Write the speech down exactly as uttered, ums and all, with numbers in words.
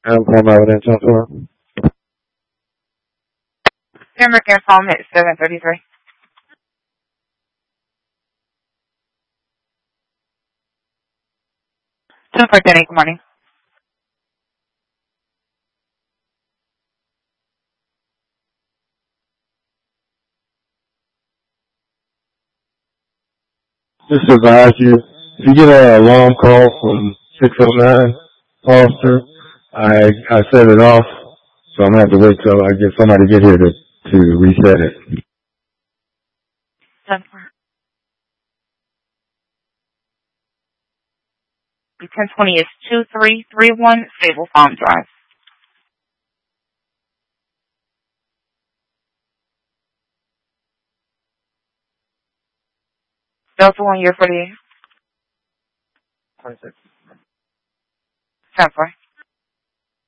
I'm pulling over there, ten four. American phone at seven thirty-three. ten four Denny, good morning. Just advise you, if you get an alarm call from six oh nine Foster, I I set it off, so I'm gonna have to wait till I get somebody to get here to to reset it. ten twenty is two three three one Stable Farm Drive. Delta one year forty-eight. ten four.